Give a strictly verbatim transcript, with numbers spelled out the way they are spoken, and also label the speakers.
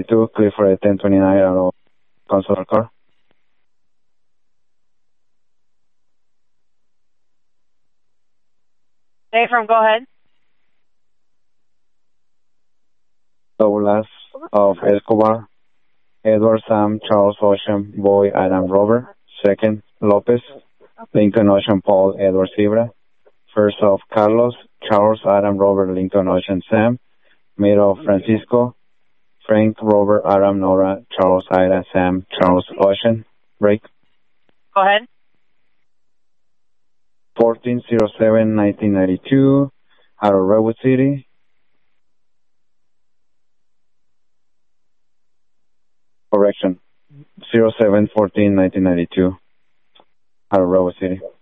Speaker 1: ninety-two, Clifford ten twenty-nine out of console car.
Speaker 2: Hey, from go ahead.
Speaker 1: Douglas of Escobar. Edward Sam Charles Ocean Boy Adam Robert. Second, Lopez. Lincoln Ocean Paul Edward Zebra. First of Carlos Charles Adam Robert Lincoln Ocean Sam. Middle Francisco. Frank Robert Adam Nora Charles Ida Sam Charles Ocean. Break.
Speaker 2: Go ahead.
Speaker 1: fourteen oh seven nineteen ninety-two out of Redwood City. Correction. oh seven fourteen nineteen ninety-two out of Redwood City.